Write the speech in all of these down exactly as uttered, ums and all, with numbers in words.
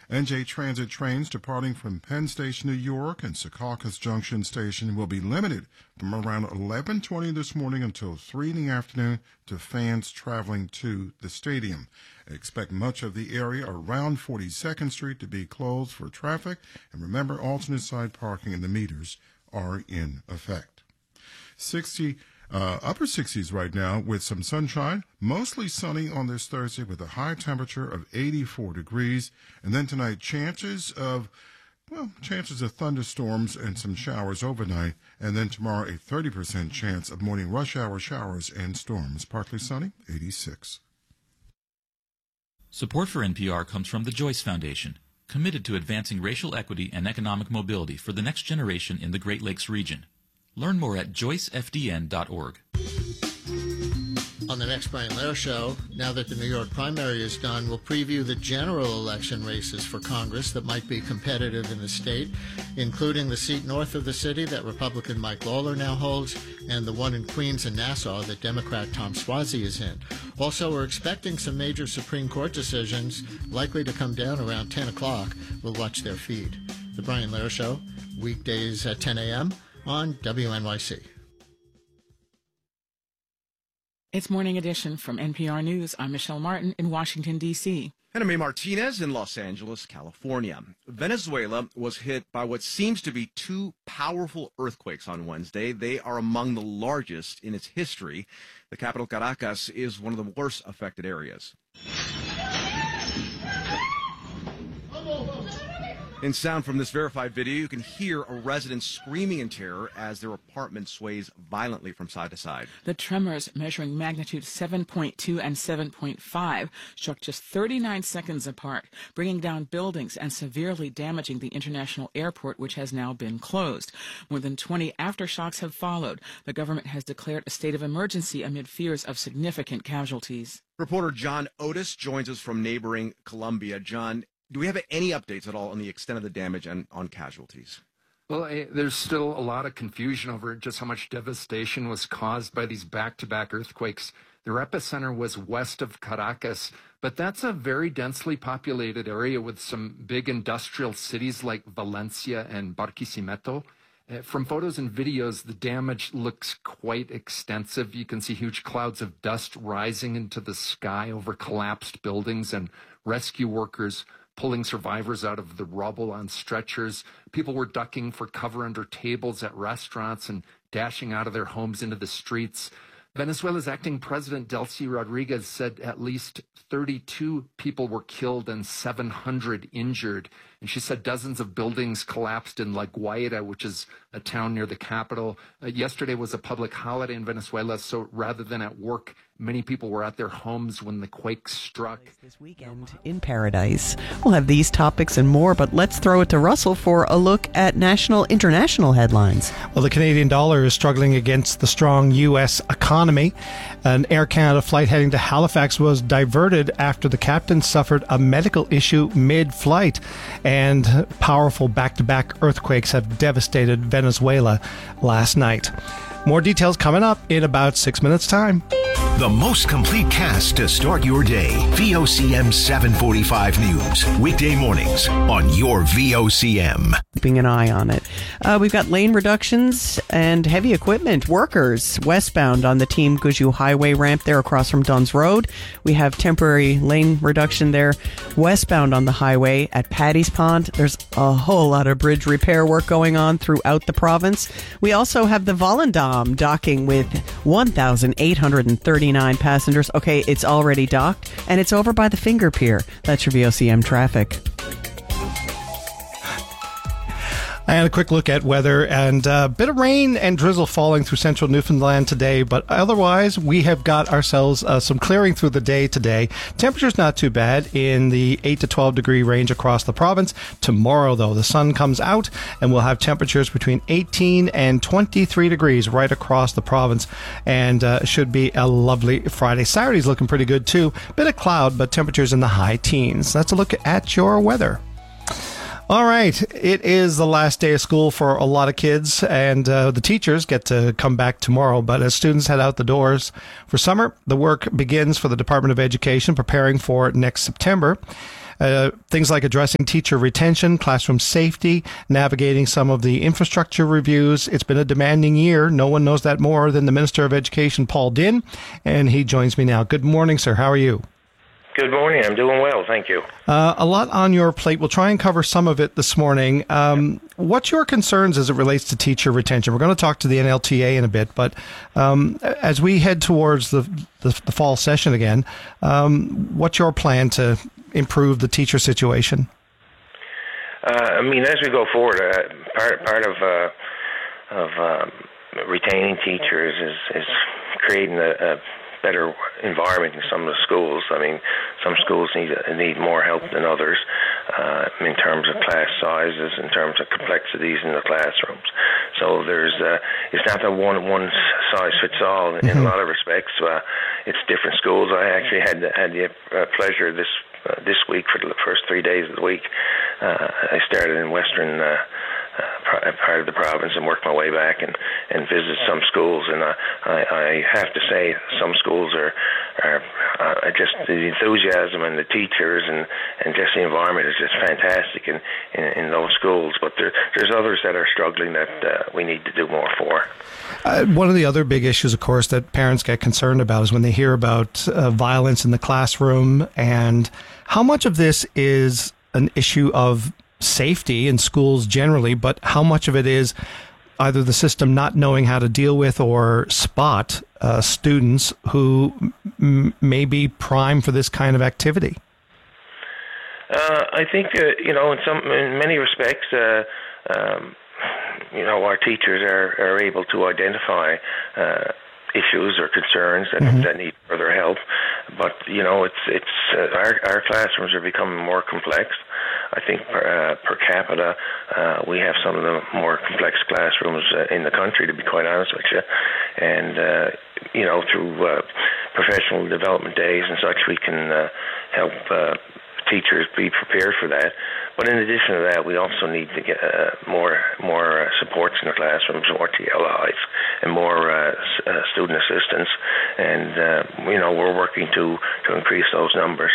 N J Transit trains departing from Penn Station, New York and Secaucus Junction Station will be limited from around eleven twenty this morning until three in the afternoon to fans traveling to the stadium. Expect much of the area around forty-second Street to be closed for traffic, and remember, alternate side parking and the meters are in effect. sixty Uh, upper sixties right now with some sunshine, mostly sunny on this Thursday with a high temperature of eighty-four degrees. And then tonight, chances of, well, chances of thunderstorms and some showers overnight. And then tomorrow, a thirty percent chance of morning rush hour showers and storms. Partly sunny, eighty-six. Support for N P R comes from the Joyce Foundation, committed to advancing racial equity and economic mobility for the next generation in the Great Lakes region. Learn more at joyce f d n dot org. On the next Brian Lehrer Show, now that the New York primary is done, we'll preview the general election races for Congress that might be competitive in the state, including the seat north of the city that Republican Mike Lawler now holds, and the one in Queens and Nassau that Democrat Tom Suozzi is in. Also, we're expecting some major Supreme Court decisions likely to come down around ten o'clock. We'll watch their feed. The Brian Lehrer Show, weekdays at ten a.m. on W N Y C. It's Morning Edition from N P R News. I'm Michelle Martin in Washington, D C And I'm May Martinez in Los Angeles, California. Venezuela was hit by what seems to be two powerful earthquakes on Wednesday. They are among the largest in its history. The capital, Caracas, is one of the worst affected areas. In sound from this verified video, you can hear a resident screaming in terror as their apartment sways violently from side to side. The tremors, measuring magnitude seven point two and seven point five, struck just thirty-nine seconds apart, bringing down buildings and severely damaging the international airport, which has now been closed. More than twenty aftershocks have followed. The government has declared a state of emergency amid fears of significant casualties. Reporter John Otis joins us from neighboring Colombia. John, do we have any updates at all on the extent of the damage and on casualties? Well, eh, there's still a lot of confusion over just how much devastation was caused by these back-to-back earthquakes. Their epicenter was west of Caracas, but that's a very densely populated area with some big industrial cities like Valencia and Barquisimeto. Uh, from photos and videos, the damage looks quite extensive. You can see huge clouds of dust rising into the sky over collapsed buildings and rescue workers pulling survivors out of the rubble on stretchers. People were ducking for cover under tables at restaurants and dashing out of their homes into the streets. Venezuela's acting president, Delcy Rodriguez, said at least thirty-two people were killed and seven hundred injured. And she said dozens of buildings collapsed in La Guaira, which is a town near the capital. Uh, yesterday was a public holiday in Venezuela, so rather than at work, many people were at their homes when the quake struck. This weekend in Paradise. We'll have these topics and more, but let's throw it to Russell for a look at national international headlines. Well, the Canadian dollar is struggling against the strong U S economy. An Air Canada flight heading to Halifax was diverted after the captain suffered a medical issue mid-flight, and powerful back-to-back earthquakes have devastated Venezuela last night. More details coming up in about six minutes' time. The most complete cast to start your day. V O C M seven forty-five News. Weekday mornings on your V O C M. Keeping an eye on it. Uh, we've got lane reductions and heavy equipment workers westbound on the Team Guju Highway ramp there across from Dunn's Road. We have temporary lane reduction there westbound on the highway at Paddy's Pond. There's a whole lot of bridge repair work going on throughout the province. We also have the Volendam docking with one thousand eight hundred thirty-nine passengers. Okay, it's already docked, and it's over by the Finger Pier. That's your V O C M traffic. I had a quick look at weather, and a uh, bit of rain and drizzle falling through central Newfoundland today, but otherwise we have got ourselves uh, some clearing through the day today. Temperature's not too bad in the eight to twelve degree range across the province. Tomorrow, though, the sun comes out, and we'll have temperatures between eighteen and twenty-three degrees right across the province, and uh, should be a lovely Friday. Saturday's looking pretty good, too. Bit of cloud, but temperatures in the high teens. That's a look at your weather. All right, it is the last day of school for a lot of kids, and uh, the teachers get to come back tomorrow. But as students head out the doors for summer, the work begins for the Department of Education preparing for next September. Uh, things like addressing teacher retention, classroom safety, navigating some of the infrastructure reviews. It's been a demanding year. No one knows that more than the Minister of Education, Paul Dinn, and he joins me now. Good morning, sir. How are you? Good morning. I'm doing well. Thank you. Uh, a lot on your plate. We'll try and cover some of it this morning. Um, what's your concerns as it relates to teacher retention? We're going to talk to the N L T A in a bit, but um, as we head towards the, the, the fall session again, um, what's your plan to improve the teacher situation? Uh, I mean, as we go forward, uh, part part of uh, of um, retaining teachers is, is creating a, a better environment in some of the schools. I mean, some schools need need more help than others uh, in terms of class sizes, in terms of complexities in the classrooms. So there's uh, it's not a one one size fits all in mm-hmm. a lot of respects. Uh, it's different schools. I actually had had the uh, pleasure this uh, this week for the first three days of the week. Uh, I started in Western. Uh, Uh, part of the province and work my way back and, and visit some schools, and uh, I, I have to say some schools are, are uh, just the enthusiasm and the teachers and, and just the environment is just fantastic in, in, in those schools, but there, there's others that are struggling that uh, we need to do more for. Uh, one of the other big issues, of course, that parents get concerned about is when they hear about uh, violence in the classroom, and how much of this is an issue of safety in schools generally, but how much of it is either the system not knowing how to deal with or spot uh, students who m- may be prime for this kind of activity? Uh, I think uh, you know, in some, in many respects, uh, um, you know, our teachers are, are able to identify uh, issues or concerns that, mm-hmm. that need further help. But you know, it's it's uh, our our classrooms are becoming more complex. I think per, uh, per capita, uh, we have some of the more complex classrooms uh, in the country, to be quite honest with you. And, uh, you know, through uh, professional development days and such, we can uh, help uh, teachers be prepared for that. But in addition to that, we also need to get uh, more more uh, supports in the classrooms, more T L Is, and more uh, s- uh, student assistance. And, uh, you know, we're working to, to increase those numbers.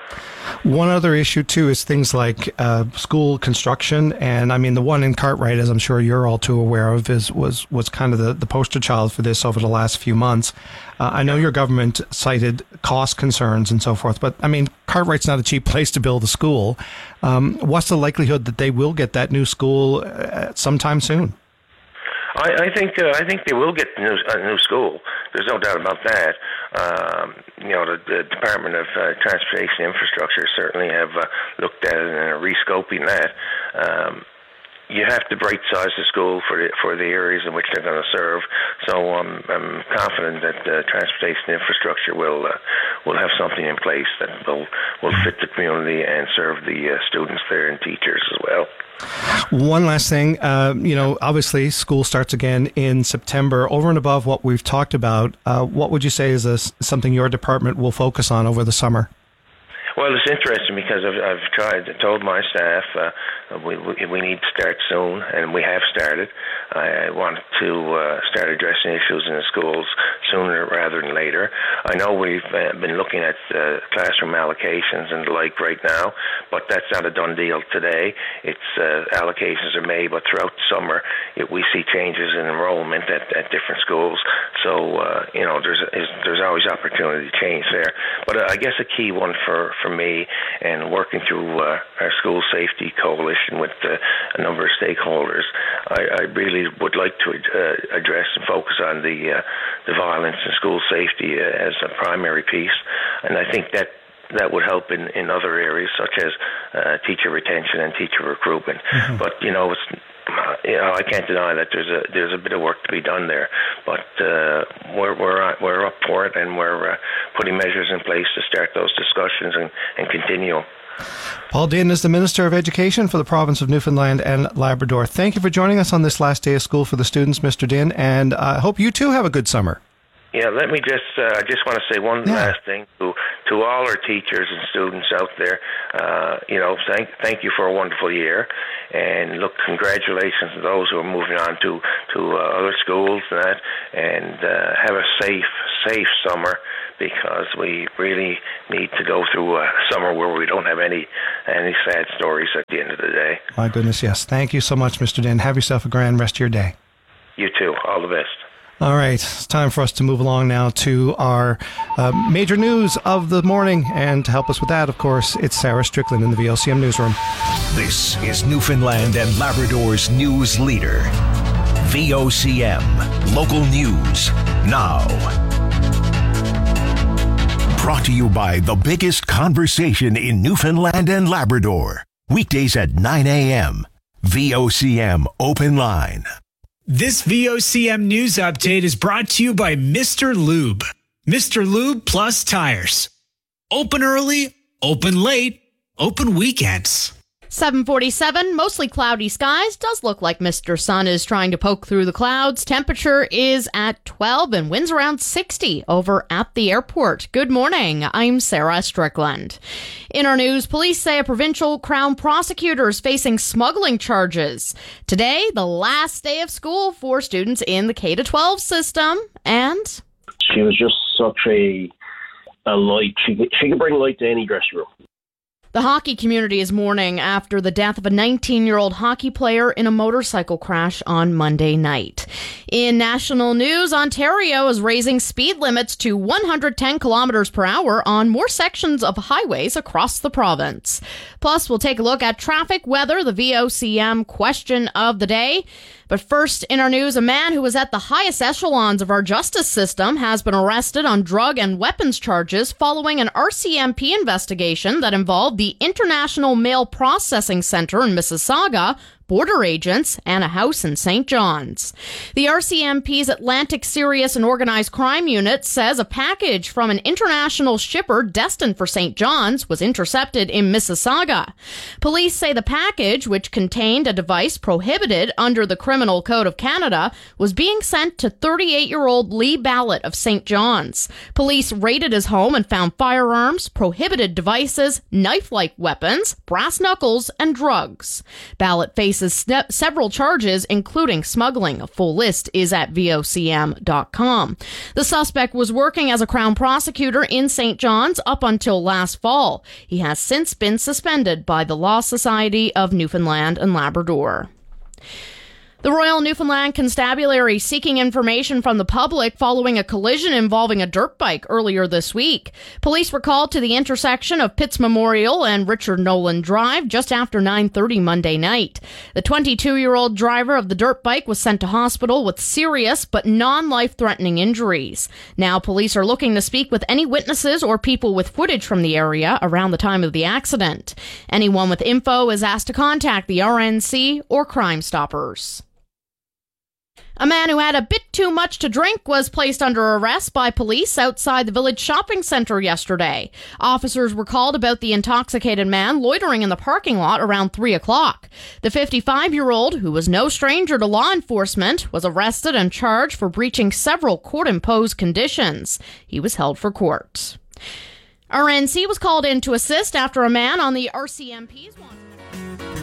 One other issue, too, is things like uh, school construction. And, I mean, the one in Cartwright, as I'm sure you're all too aware of, is was, was kind of the, the poster child for this over the last few months. Uh, I know your government cited cost concerns and so forth, but, I mean, Cartwright's not a cheap place to build a school. Um, what's the likelihood that they will get that new school uh, sometime soon? I, I think uh, I think they will get a new, a new school. There's no doubt about that. Um, you know, the, the Department of uh, Transportation Infrastructure certainly have uh, looked at it and are rescoping that. Um, you have to right-size the school for the, for the areas in which they're going to serve. So um, I'm confident that uh, transportation infrastructure will uh, will have something in place that will will fit the community and serve the uh, students there and teachers as well. One last thing, uh, you know, obviously school starts again in September. Over and above what we've talked about, uh, what would you say is a, something your department will focus on over the summer? Well, it's interesting because I've, I've tried, told my staff uh, we, we we need to start soon, and we have started. I, I want to uh, start addressing issues in the schools sooner rather than later. I know we've uh, been looking at uh, classroom allocations and the like right now, but that's not a done deal today. It's uh, allocations are made, but throughout the summer it, we see changes in enrollment at, at different schools. So uh, you know, there's is, there's always opportunity to change there. But uh, I guess a key one for for me, and working through uh, our school safety coalition with uh, a number of stakeholders, I, I really would like to uh, address and focus on the uh, the violence and school safety uh, as a primary piece, and I think that that would help in, in other areas such as uh, teacher retention and teacher recruitment. Mm-hmm. But you know, it's Uh, you know, I can't deny that there's a there's a bit of work to be done there, but uh, we're we're we're up for it, and we're uh, putting measures in place to start those discussions and, and continue. Paul Dinn is the Minister of Education for the province of Newfoundland and Labrador. Thank you for joining us on this last day of school for the students, Mister Dinn, and I hope you too have a good summer. Yeah, let me just, uh, I just want to say one yeah. last thing to, to all our teachers and students out there. Uh, you know, thank thank you for a wonderful year. And look, congratulations to those who are moving on to, to uh, other schools and that. And uh, have a safe, safe summer. because we really need to go through a summer where we don't have any any sad stories at the end of the day. My goodness, yes. Thank you so much, Mister Dan. Have yourself a grand rest of your day. You too. All the best. All right, it's time for us to move along now to our uh, major news of the morning. And to help us with that, of course, it's Sarah Strickland in the V O C M newsroom. This is Newfoundland and Labrador's news leader. V O C M, local news now. Brought to you by the biggest conversation in Newfoundland and Labrador. Weekdays at nine a.m. V O C M Open Line. This V O C M news update is brought to you by Mister Lube. Mister Lube Plus Tires. Open early, open late, open weekends. seven forty-seven, mostly cloudy skies. Does look like Mister Sun is trying to poke through the clouds. Temperature is at twelve and winds around sixty over at the airport. Good morning. I'm Sarah Strickland. In our news, police say a provincial crown prosecutor is facing smuggling charges. Today, the last day of school for students in the K to twelve system. And she was just such a, a light. She could, she could bring light to any dressing room. the hockey community is mourning after the death of a nineteen-year-old hockey player in a motorcycle crash on Monday night. In national news, Ontario is raising speed limits to one hundred ten kilometers per hour on more sections of highways across the province. Plus, we'll take a look at traffic, weather, the V O C M question of the day. But first, in our news, a man who was at the highest echelons of our justice system has been arrested on drug and weapons charges following an R C M P investigation that involved the International Mail Processing Center in Mississauga, border agents, and a house in Saint John's. The R C M P's Atlantic Serious and Organized Crime Unit says a package from an international shipper destined for Saint John's was intercepted in Mississauga. Police say the package, which contained a device prohibited under the Criminal Code of Canada, was being sent to thirty-eight-year-old Lee Ballot of Saint John's. Police raided his home and found firearms, prohibited devices, knife-like weapons, brass knuckles, and drugs. Ballot faced several charges, including smuggling. A full list is at V O C M dot com. The suspect was working as a Crown prosecutor in Saint John's up until last fall. He has since been suspended by the Law Society of Newfoundland and Labrador. The Royal Newfoundland Constabulary seeking information from the public following a collision involving a dirt bike earlier this week. Police were called to the intersection of Pitts Memorial and Richard Nolan Drive just after nine thirty Monday night. The twenty-two-year-old driver of the dirt bike was sent to hospital with serious but non-life-threatening injuries. Now police are looking to speak with any witnesses or people with footage from the area around the time of the accident. Anyone with info is asked to contact the R N C or Crime Stoppers. A man who had a bit too much to drink was placed under arrest by police outside the Village Shopping Centre yesterday. Officers were called about the intoxicated man loitering in the parking lot around three o'clock. The fifty-five-year-old, who was no stranger to law enforcement, was arrested and charged for breaching several court-imposed conditions. He was held for court. R N C was called in to assist after a man on the R C M P's wanted.